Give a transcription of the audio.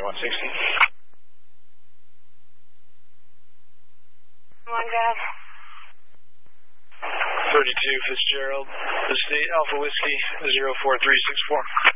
160. 1, go ahead. 32 Fitzgerald, the state Alpha Whiskey 04364.